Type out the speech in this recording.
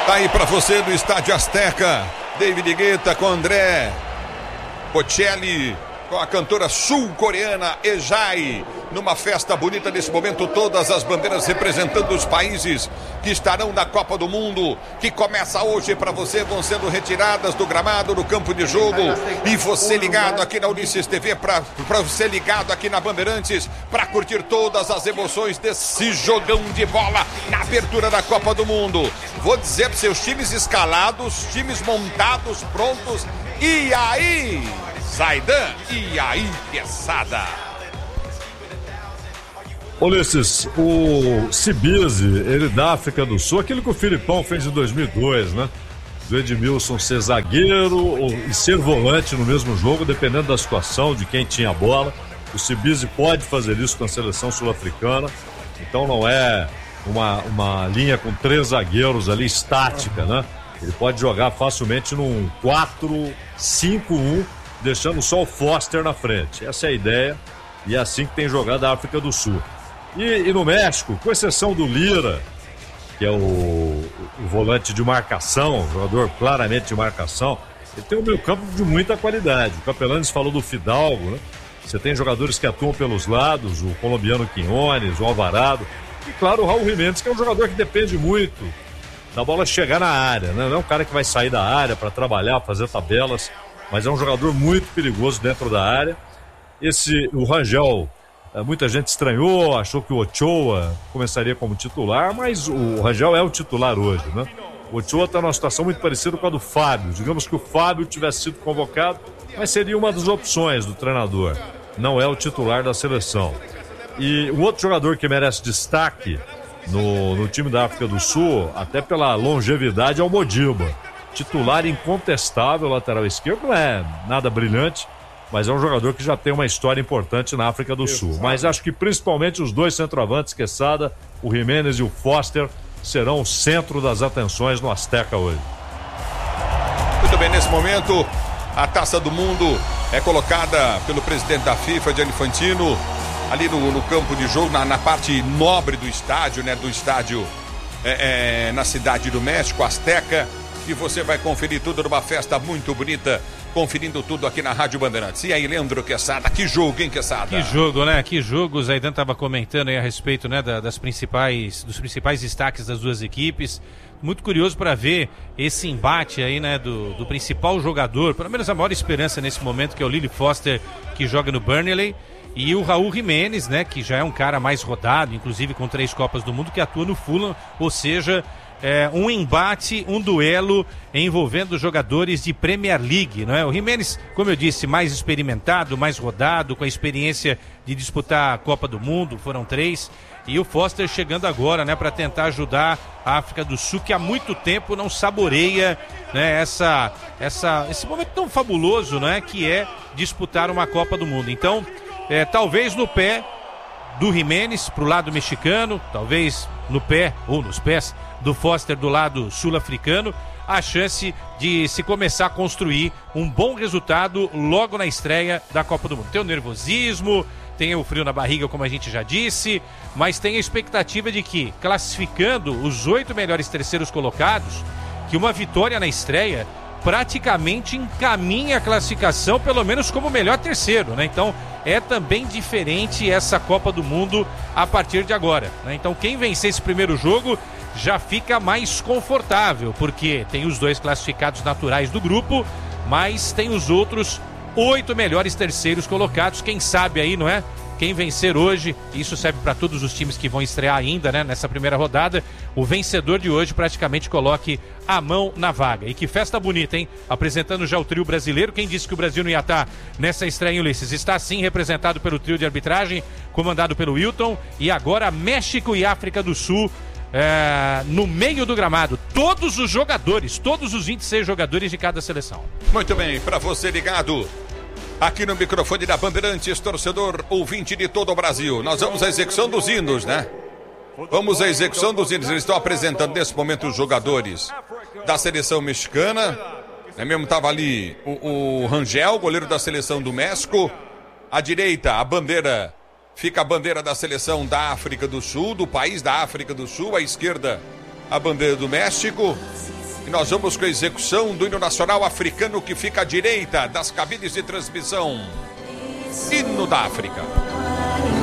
Tá aí pra você do Estádio Azteca, David Guetta com André Bocelli, com a cantora sul-coreana Ejai, numa festa bonita nesse momento, todas as bandeiras representando os países que estarão na Copa do Mundo, que começa hoje para você, vão sendo retiradas do gramado, do campo de jogo, e você ligado aqui na Ulisses TV, para você ligado aqui na Bandeirantes, para curtir todas as emoções desse jogão de bola na abertura da Copa do Mundo. Vou dizer para seus times escalados, times montados, prontos, e aí, Zaidan, e aí, peçada. Ulisses, o Cibize, ele da África do Sul, aquilo que o Filipão fez em 2002, né? Do Edmilson ser zagueiro e ser volante no mesmo jogo, dependendo da situação, de quem tinha a bola. O Cibize pode fazer isso com a seleção sul-africana, então não é uma linha com 3 zagueiros ali estática, né? Ele pode jogar facilmente num 4-5-1, deixando só o Foster na frente. Essa é a ideia, e é assim que tem jogado a África do Sul. E no México, com exceção do Lira, que é o volante de marcação, jogador claramente de marcação, ele tem um meio-campo de muita qualidade. O Capelanes falou do Fidalgo, né? Você tem jogadores que atuam pelos lados, o colombiano Quiñones, o Alvarado, e claro, o Raul Jiménez, que é um jogador que depende muito da bola chegar na área, né? Não é um cara que vai sair da área para trabalhar, fazer tabelas, mas é um jogador muito perigoso dentro da área. O Rangel, muita gente estranhou, achou que o Ochoa começaria como titular, mas o Rangel é o titular hoje, né? O Ochoa está numa situação muito parecida com a do Fábio. Digamos que o Fábio tivesse sido convocado, mas seria uma das opções do treinador. Não é o titular da seleção. E o outro jogador que merece destaque no time da África do Sul, até pela longevidade, é o Modiba. Titular incontestável, lateral esquerdo, não é nada brilhante, mas é um jogador que já tem uma história importante na África do Sul. Mas acho que principalmente os dois centroavantes, Quesada, o Jiménez e o Foster, serão o centro das atenções no Azteca hoje. Muito bem, nesse momento, a Taça do Mundo é colocada pelo presidente da FIFA, Gianni Infantino, ali no campo de jogo, na parte nobre do estádio, né? Do estádio na cidade do México, Azteca. E você vai conferir tudo numa festa muito bonita, conferindo tudo aqui na Rádio Bandeirantes. E aí, Leandro Quesada, que jogo, hein, Quesada? Que jogo, né? Que jogo. O Zaidan estava comentando aí a respeito, né, dos principais destaques das duas equipes. Muito curioso para ver esse embate aí, né, do principal jogador, pelo menos a maior esperança nesse momento, que é o Lily Foster, que joga no Burnley, e o Raul Jiménez, né, que já é um cara mais rodado, inclusive com 3 Copas do Mundo, que atua no Fulham, ou seja, um embate, um duelo envolvendo jogadores de Premier League, não é? O Jiménez, como eu disse, mais experimentado, mais rodado, com a experiência de disputar a Copa do Mundo, foram 3, e o Foster chegando agora, né, para tentar ajudar a África do Sul, que há muito tempo não saboreia, né, esse momento tão fabuloso, né, que é disputar uma Copa do Mundo. Então, talvez no pé do Jiménez pro lado mexicano, talvez no pé ou nos pés do Foster do lado sul-africano, a chance de se começar a construir um bom resultado logo na estreia da Copa do Mundo. Tem o nervosismo, tem o frio na barriga, como a gente já disse, mas tem a expectativa de que, classificando os 8 melhores terceiros colocados, que uma vitória na estreia praticamente encaminha a classificação, pelo menos como melhor terceiro, né? Então é também diferente essa Copa do Mundo a partir de agora, né? Então quem vencer esse primeiro jogo já fica mais confortável, porque tem os 2 classificados naturais do grupo, mas tem os outros 8 melhores terceiros colocados. Quem sabe aí, não é? Quem vencer hoje, isso serve para todos os times que vão estrear ainda, né, nessa primeira rodada, o vencedor de hoje praticamente coloque a mão na vaga. E que festa bonita, hein? Apresentando já o trio brasileiro. Quem disse que o Brasil não ia estar nessa estreia em Ulisses? Está sim representado pelo trio de arbitragem, comandado pelo Wilton, e agora México e África do Sul no meio do gramado. Todos os jogadores, todos os 26 jogadores de cada seleção. Muito bem, para você ligado aqui no microfone da Bandeirantes, torcedor ouvinte de todo o Brasil, nós vamos à execução dos hinos, né? Vamos à execução dos hinos. Eles estão apresentando nesse momento os jogadores da seleção mexicana, né? Mesmo estava ali o Rangel, goleiro da seleção do México. À direita, a bandeira, fica a bandeira da seleção da África do Sul, do país da África do Sul. À esquerda, a bandeira do México. E nós vamos com a execução do hino nacional africano, que fica à direita das cabines de transmissão. Hino da África.